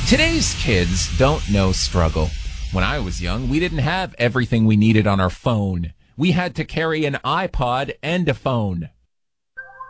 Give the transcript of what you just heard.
Today's kids don't know struggle. When I was young, we didn't have everything we needed on our phone. We had to carry an iPod and a phone.